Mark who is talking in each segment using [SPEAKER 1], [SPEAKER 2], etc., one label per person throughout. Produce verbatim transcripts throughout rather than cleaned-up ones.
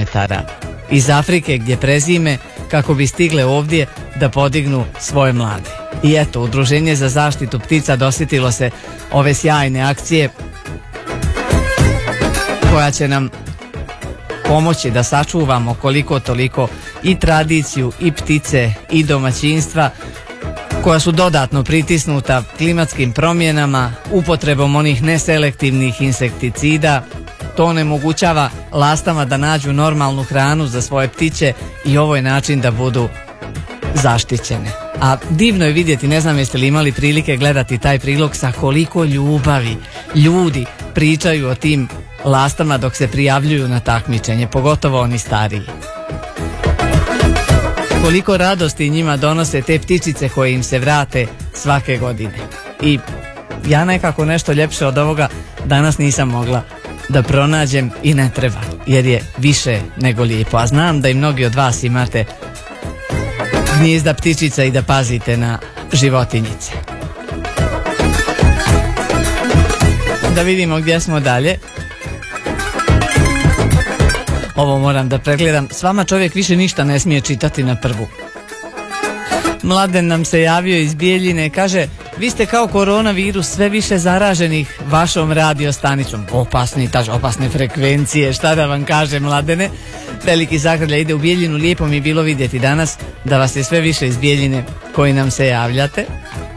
[SPEAKER 1] kilometara iz Afrike gdje prezime kako bi stigle ovdje da podignu svoje mlade. I eto, Udruženje za zaštitu ptica dosjetilo se ove sjajne akcije koja će nam pomoći da sačuvamo koliko toliko i tradiciju i ptice i domaćinstva koja su dodatno pritisnuta klimatskim promjenama, upotrebom onih neselektivnih insekticida. To onemogućava lastama da nađu normalnu hranu za svoje ptiće i ovo je način da budu zaštićene. A divno je vidjeti, ne znam jeste li imali prilike gledati taj prilog, sa koliko ljubavi ljudi pričaju o tim lastama dok se prijavljuju na takmičenje, pogotovo oni stariji. Koliko radosti njima donose te ptičice koje im se vrate svake godine. I ja nekako nešto ljepše od ovoga danas nisam mogla da pronađem i ne treba, jer je više nego lijepo. A znam da i mnogi od vas imate gnijezda ptičica i da pazite na životinjice. Da vidimo gdje smo dalje. Ovo moram da pregledam. S vama čovjek više ništa ne smije čitati na prvu. Mladen nam se javio iz Bijeljine, kaže: vi ste kao koronavirus, sve više zaraženih vašom radio stanicom. Opasni, taž, opasne frekvencije, šta da vam kaže, Mladene. Veliki zagrlja ide u Bijeljinu, lijepo mi je bilo vidjeti danas da vas je sve više iz Bijeljine koji nam se javljate.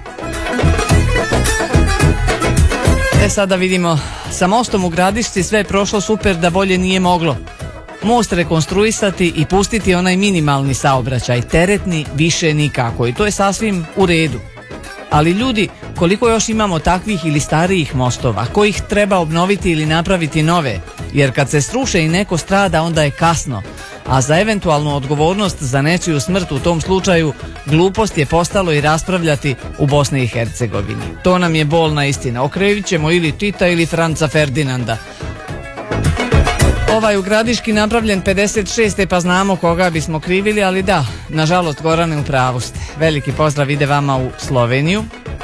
[SPEAKER 1] E sada vidimo, sa mostom u Gradišci sve je prošlo super, da bolje nije moglo. Most rekonstruisati i pustiti onaj minimalni saobraćaj, teretni više nikako, i to je sasvim u redu. Ali ljudi, koliko još imamo takvih ili starijih mostova, kojih treba obnoviti ili napraviti nove, jer kad se sruše i neko strada onda je kasno, a za eventualnu odgovornost za nečiju smrt u tom slučaju glupost je postalo i raspravljati u Bosni i Hercegovini. To nam je bolna istina, okrivit ćemo ili Tita ili Franca Ferdinanda. Ovaj u Gradiški napravljen pedeset šeste pa znamo koga bismo krivili, ali da, nažalost Gorane, u pravu ste. Veliki pozdrav ide vama u Sloveniju.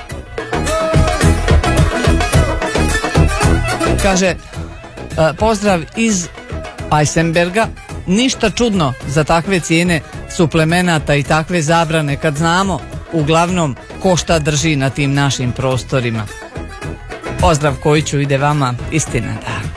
[SPEAKER 1] Kaže, pozdrav iz Pajsenberga. Ništa čudno za takve cijene suplemenata i takve zabrane kad znamo uglavnom ko šta drži na tim našim prostorima. Pozdrav Kojiću ide vama, istina da.